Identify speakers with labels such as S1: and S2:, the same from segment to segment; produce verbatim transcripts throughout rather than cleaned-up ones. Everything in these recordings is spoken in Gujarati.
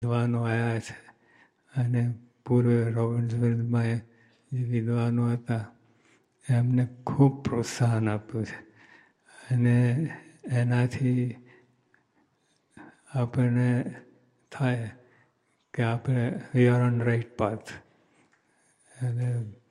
S1: વિદ્વાનો આવ્યા છે અને પૂર્વે રોબિન્સવિલમાં જે વિદ્વાનો હતા એમને ખૂબ પ્રોત્સાહન આપ્યું છે અને એનાથી આપણને થાય કે આપણે we are on right path. અને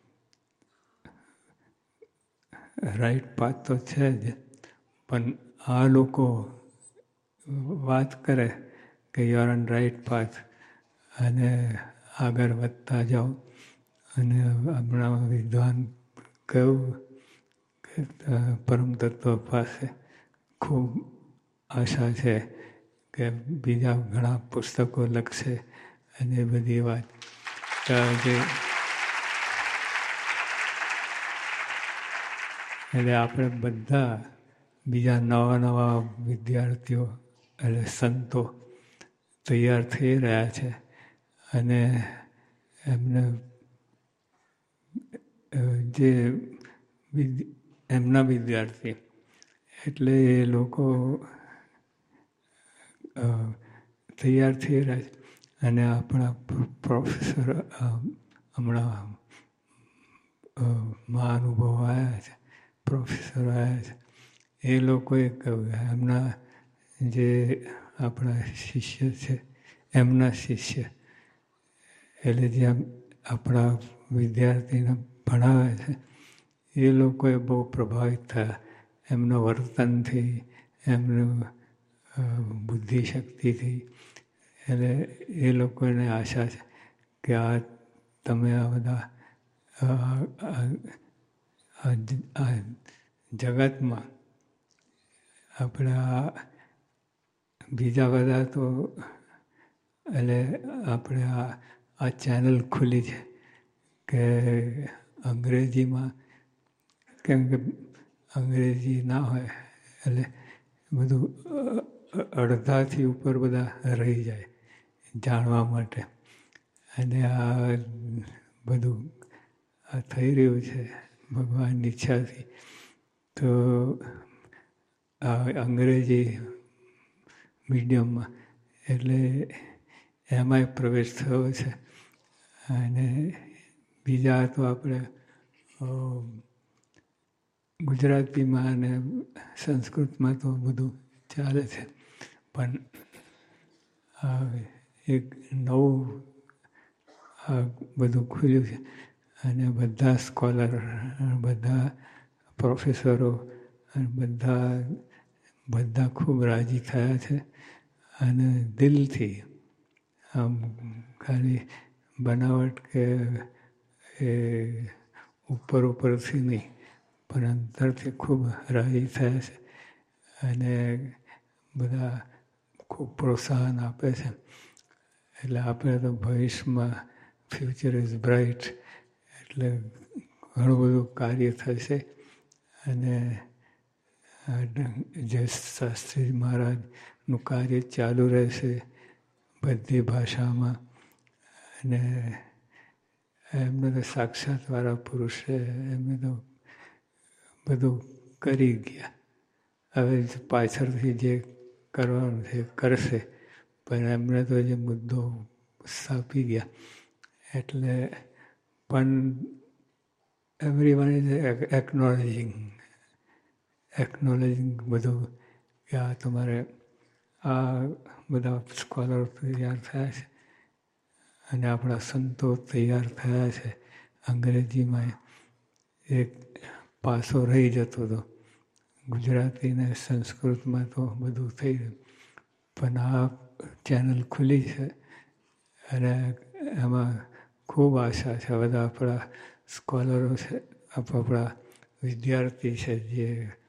S1: રાઇટ પાથ તો છે જ, પણ આ લોકો વાત કરે કે you are on right path અને આગળ વધતા જાઓ. અને હમણાં વિદ્વાન કહ્યું કે પરમ તત્વ પાસે ખૂબ આશા છે કે બીજા ઘણા પુસ્તકો લખશે અને એ બધી વાત જે એટલે આપણે બધા બીજા નવા નવા વિદ્યાર્થીઓ એટલે સંતો તૈયાર થઈ રહ્યા છે અને એમને જે એમના વિદ્યાર્થી એટલે એ લોકો તૈયાર થઈ રહ્યા છે અને આપણા પ્રોફેસર હમણાં મહાનુભવો આવ્યા છે, પ્રોફેસર આવ્યા છે, એ લોકોએ કહ્યું એમના જે આપણા શિષ્ય છે એમના શિષ્ય એટલે જે આપણા વિદ્યાર્થીને ભણાવે છે એ લોકોએ બહુ પ્રભાવિત થયા એમના વર્તનથી, એમનું બુદ્ધિશક્તિથી. એટલે એ લોકોને આશા છે કે આ તમે આ બધા આ જગતમાં આપણે આ બીજા બધા તો એટલે આપણે આ આ ચેનલ ખુલી છે કે અંગ્રેજીમાં કેમ કે અંગ્રેજી ના હોય એટલે બધું અડધાથી ઉપર બધા રહી જાય જાણવા માટે. અને આ બધું આ થઈ રહ્યું છે ભગવાનની ઈચ્છાથી. તો આ અંગ્રેજી મીડિયમમાં એટલે એમાંય પ્રવેશ થયો છે અને બીજા તો આપણે ગુજરાતીમાં અને સંસ્કૃતમાં તો બધું ચાલે છે. પણ એક નવું આ બધું ખુલ્યું છે અને બધા સ્કોલર, બધા પ્રોફેસરો અને બધા બધા ખૂબ રાજી થયા છે અને દિલથી આમ ખાલી બનાવટ કે એ ઉપર ઉપરથી નહીં પણ અંતરથી ખૂબ રાજી થયા છે અને બધા ખૂબ પ્રોત્સાહન આપે છે. એટલે આપણે તો ભવિષ્યમાં ફ્યુચર ઇઝ બ્રાઇટ એટલે ઘણું બધું કાર્ય થશે અને જે શાસ્ત્રી મહારાજનું કાર્ય ચાલુ રહેશે બધી ભાષામાં. અને એમને તો સાક્ષાતવાળા પુરુષ છે, એમને તો બધું કરી ગયા. હવે પાછળથી જે કરવાનું છે કરશે, પણ એમને તો જે મુદ્દો સ્થાપી ગયા એટલે પણ એવરીવન ઇઝ એકનોલેજિંગ એકનોલેજિંગ બધું કે આ તમારે આ બધા સ્કોલર તૈયાર થયા છે અને આપણા સંતો તૈયાર થયા છે. અંગ્રેજીમાં એક પાસો રહી જતો હતો, ગુજરાતી ને સંસ્કૃતમાં તો બધું થઈ ગયું, પણ આ ચેનલ ખુલી છે અને એમાં ખૂબ આશા છે. બધા આપણા સ્કોલરો છે, આપણા વિદ્યાર્થી છે જે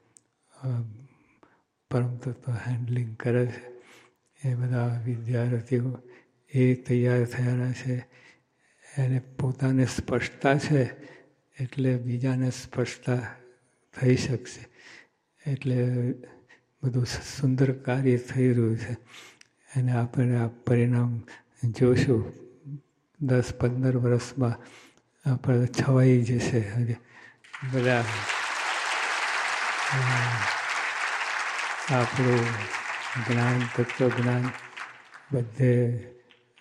S1: પરમ તત્વ હેન્ડલિંગ કરે છે એ બધા વિદ્યાર્થીઓ એ તૈયાર થયેલા છે. એને પોતાને સ્પષ્ટતા છે એટલે બીજાને સ્પષ્ટતા થઈ શકશે. એટલે બધું સુંદર કાર્ય થઈ રહ્યું છે અને આપણે આ પરિણામ જોશું. દસ પંદર વર્ષમાં આપણે છવાઈ જશે બધા આપણું જ્ઞાન, તત્વ જ્ઞાન બધે